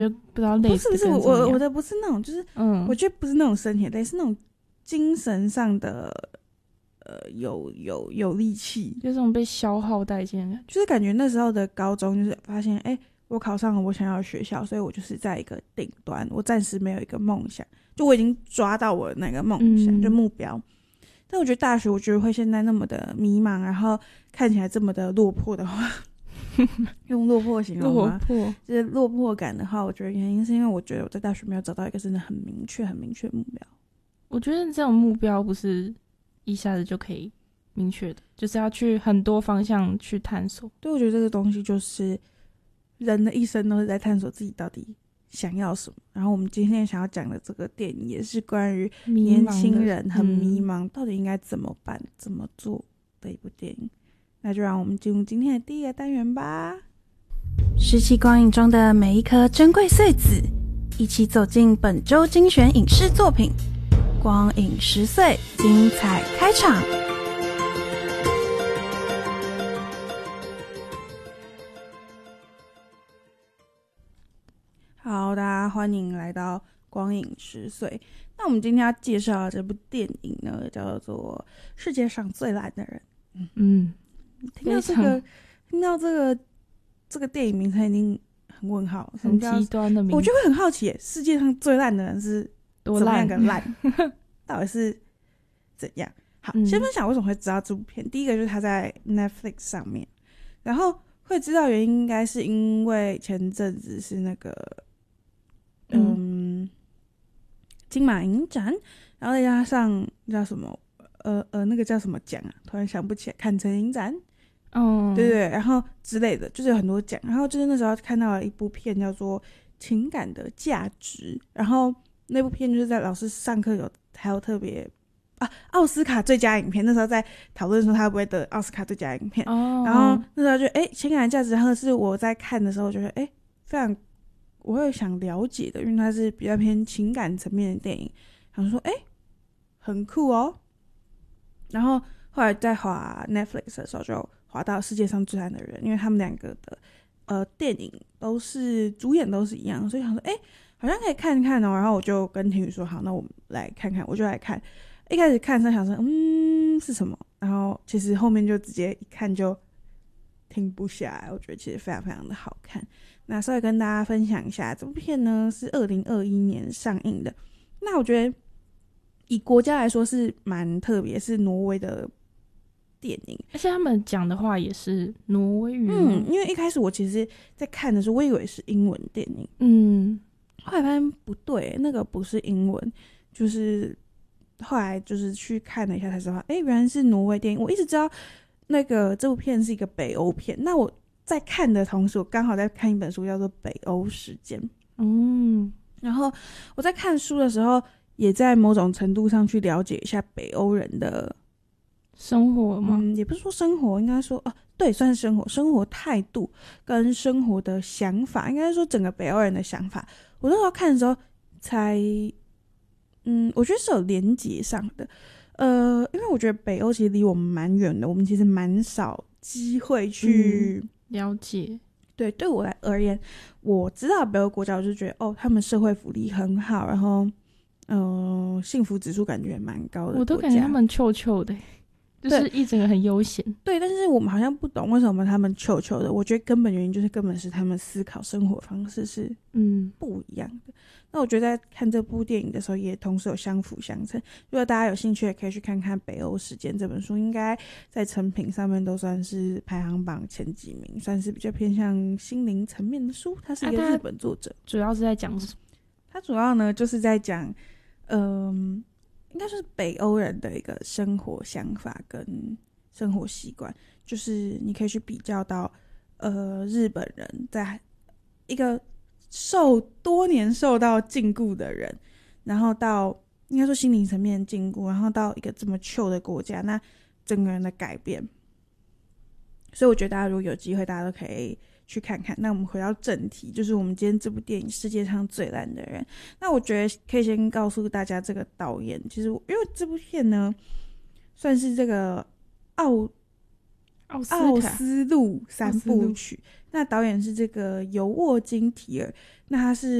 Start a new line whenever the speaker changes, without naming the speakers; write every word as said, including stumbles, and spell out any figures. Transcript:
就不知道类似
不是不是我我的不是那种，就是嗯，我觉得不是那种身体累，是那种精神上的呃有有有力气，
就这种被消耗殆尽的，
就是感觉那时候的高中就是发现，哎、欸，我考上了我想要的学校，所以我就是在一个顶端，我暂时没有一个梦想，就我已经抓到我的那个梦想、嗯、就目标。但我觉得大学，我觉得会现在那么的迷茫，然后看起来这么的落魄的话。用落魄形容吗？
落魄
就是落魄感的话，我觉得原因是因为我觉得我在大学没有找到一个真的很明确、很明确的目标。
我觉得这种目标不是一下子就可以明确的，就是要去很多方向去探索。
对，我觉得这个东西就是人的一生都是在探索自己到底想要什么。然后我们今天想要讲的这个电影也是关于年轻人很迷茫，到底应该怎么办、怎么做的一部电影。那就让我们进入今天的第一个单元吧。拾起光影中的每一颗珍贵碎子，一起走进本周精选影视作品，光影十岁，精彩开场。好，大家欢迎来到光影十岁。那我们今天要介绍的这部电影呢，叫做《世界上最烂的人》。
嗯嗯。
听到这个，听到这个这个电影名称，一定很问号，
很极端的名字。
我就会很好奇，世界上最烂的人是怎么样个烂？到底是怎样？好，嗯、先分享为什么会知道这部片。第一个就是它在 Netflix 上面，然后会知道原因，应该是因为前阵子是那个嗯金马影展，然后再加上叫什么呃呃那个叫什么奖啊？突然想不起来，坎城影展。
哦，
对对，然后之类的，就是有很多奖。然后就是那时候看到了一部片叫做《情感的价值》，然后那部片就是在老师上课有还有特别啊奥斯卡最佳影片，那时候在讨论说他会不会得奥斯卡最佳影片。
哦，
然后那时候就哎情感的价值，然后是我在看的时候觉得哎非常我会想了解的，因为它是比较偏情感层面的电影，想说哎很酷哦。然后后来在滑 Netflix 的时候就滑到世界上最烂的人，因为他们两个的呃电影都是主演都是一样，所以想说哎好像可以看看哦。然后我就跟婷宇说好，那我们来看看，我就来看。一开始看的时候想说嗯是什么，然后其实后面就直接一看就停不下来，我觉得其实非常非常的好看。那稍微跟大家分享一下，这部片呢是二零二一年上映的。那我觉得以国家来说是蛮特别，是挪威的电影，
而且他们讲的话也是挪威语。
嗯，因为一开始我其实在看的时候，我以为是英文电影，
嗯，
后来发现不对，那个不是英文，就是后来就是去看了一下才知道，哎，原来是挪威电影。我一直知道那个这部片是一个北欧片，那我在看的同时，我刚好在看一本书叫做《北欧时间》。
嗯，
然后我在看书的时候，也在某种程度上去了解一下北欧人的
生活吗？
嗯，也不是说生活，应该说啊，对，算是生活，生活态度跟生活的想法，应该说整个北欧人的想法。我那时候看的时候才，嗯，我觉得是有连结上的。呃，因为我觉得北欧其实离我们蛮远的，我们其实蛮少机会去、
嗯、了解。
对，对我来而言，我知道北欧国家，我就觉得哦，他们社会福利很好，然后嗯、呃，幸福指数感觉也蛮高的国家。
我都感觉他们臭臭的，就是一整个很悠闲。
对，但是我们好像不懂为什么他们臭臭的。我觉得根本原因就是根本是他们思考生活方式是嗯不一样的。嗯、那我觉得在看这部电影的时候，也同时有相辅相成。如果大家有兴趣，也可以去看看《北欧时间》这本书，应该在成品上面都算是排行榜前几名，算是比较偏向心灵层面的书。它是一个日本作者，
啊、主要是在讲什么？
它主要呢就是在讲，嗯、呃。应该就是北欧人的一个生活想法跟生活习惯，就是你可以去比较到，呃，日本人在一个受多年受到禁锢的人，然后到应该说心灵层面的禁锢，然后到一个这么chill的国家，那整个人的改变。所以我觉得大家如果有机会，大家都可以去看看。那我们回到正题，就是我们今天这部电影《世界上最烂的人》。那我觉得可以先告诉大家，这个导演其实因为这部片呢，算是这个奥
奥斯
奥
卡
斯陆三
奥斯陆
部曲。那导演是这个尤沃金提尔，那他是